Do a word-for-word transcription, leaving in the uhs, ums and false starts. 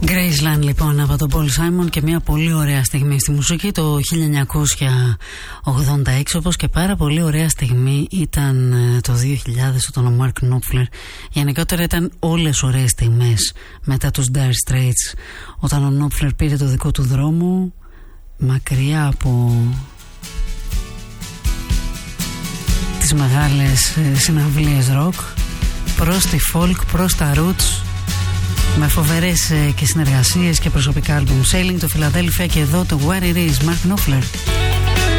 Graceland λοιπόν από τον Paul Simon και μια πολύ ωραία στιγμή στη μουσική το χίλια εννιακόσια ογδόντα έξι, όπως και πάρα πολύ ωραία στιγμή ήταν το δύο χιλιάδες όταν ο Mark Knopfler, γενικότερα ήταν όλες ωραίες στιγμές μετά τους Dire Straits, όταν ο Knopfler πήρε το δικό του δρόμο μακριά από τις μεγάλες συναυλίες rock προς τη folk, προς τα roots, με φοβερές και συνεργασίες και προσωπικά άλμπουμ. Sailing το Philadelphia και εδώ το What It Is, Mark Knopfler.